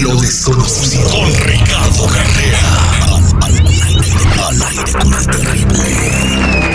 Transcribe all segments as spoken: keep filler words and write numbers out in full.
Lo desconocido con Ricardo Carrera. Al, al, al, al aire con el terrible.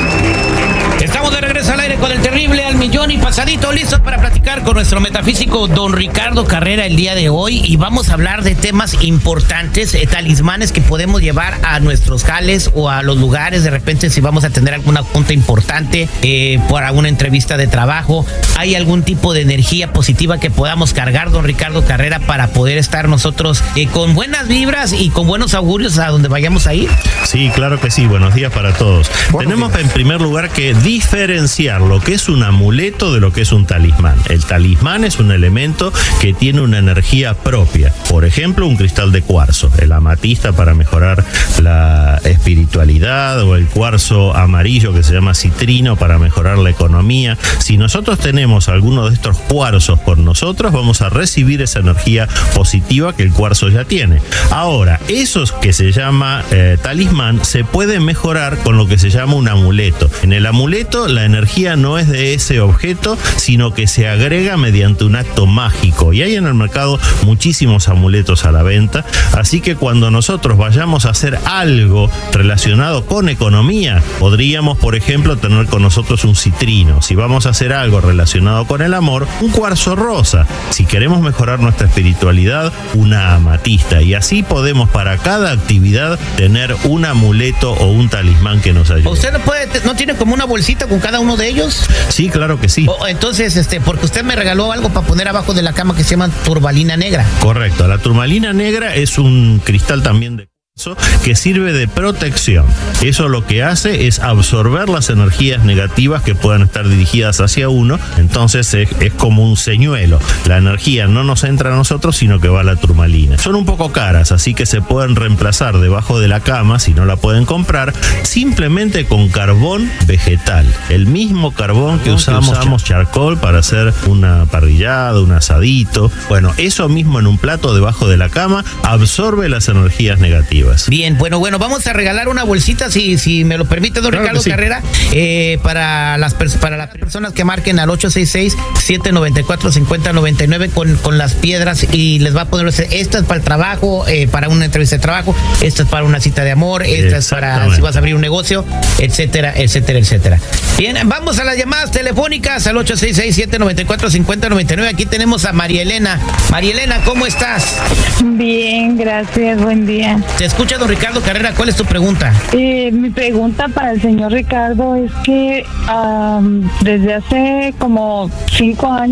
Estamos de regreso al aire con el terrible al millón y pasadito, listos para platicar con nuestro metafísico don Ricardo Carrera el día de hoy, y vamos a hablar de temas importantes, eh, talismanes que podemos llevar a nuestros jales o a los lugares, de repente si vamos a tener alguna junta importante, eh, para una entrevista de trabajo. ¿Hay algún tipo de energía positiva que podamos cargar, don Ricardo Carrera, para poder estar nosotros eh, con buenas vibras y con buenos augurios a donde vayamos a ir? Sí, claro que sí. Buenos días para todos. Bueno, Tenemos en primer lugar que diferenciar lo que es un amuleto de lo que es un talismán. El talismán es un elemento que tiene una energía propia. Por ejemplo, un cristal de cuarzo, el amatista para mejorar la espiritualidad, o el cuarzo amarillo que se llama citrino para mejorar la economía. Si nosotros tenemos alguno de estos cuarzos con nosotros, vamos a recibir esa energía positiva que el cuarzo ya tiene. Ahora, esos que se llama eh, talismán se puede mejorar con lo que se llama un amuleto. En el amuleto la energía no es de ese objeto, sino que se agrega mediante un acto mágico, y hay en el mercado muchísimos amuletos a la venta. Así que cuando nosotros vayamos a hacer algo relacionado con economía, podríamos, por ejemplo, tener con nosotros un citrino. Si vamos a hacer algo relacionado con el amor, un cuarzo rosa. Si queremos mejorar nuestra espiritualidad, una amatista. Y así podemos para cada actividad tener un amuleto o un talismán que nos ayude. ¿Usted no puede, no tiene como una bolsita con cada uno de ellos? Sí, claro que sí. O, entonces, este, porque usted me regaló algo para poner abajo de la cama que se llama turmalina negra. Correcto. La turmalina negra es un cristal también de que sirve de protección. Eso lo que hace es absorber las energías negativas que puedan estar dirigidas hacia uno. Entonces es, es como un señuelo. La energía no nos entra a nosotros, sino que va a la turmalina. Son un poco caras, así que se pueden reemplazar debajo de la cama, si no la pueden comprar, simplemente con carbón vegetal. El mismo carbón que usamos, que usamos charcoal para hacer una parrillada, un asadito. Bueno, eso mismo en un plato debajo de la cama absorbe las energías negativas. Bien, bueno, bueno, vamos a regalar una bolsita, si, si me lo permite, don claro Ricardo sí. Carrera, eh, para las para las personas que marquen al ocho seis seis, siete nueve cuatro, cinco cero nueve nueve con, con las piedras, y les va a poner, esta es para el trabajo, eh, para una entrevista de trabajo, esta es para una cita de amor, esta es para si vas a abrir un negocio, etcétera, etcétera, etcétera. Bien, vamos a las llamadas telefónicas al ocho seis seis, siete nueve cuatro, cinco cero nueve nueve. Aquí tenemos a María Elena. María Elena, ¿cómo estás? Bien, gracias, buen día. Te escucha don Ricardo Carrera, ¿cuál es tu pregunta? Eh, mi pregunta para el señor Ricardo es que um, desde hace como cinco años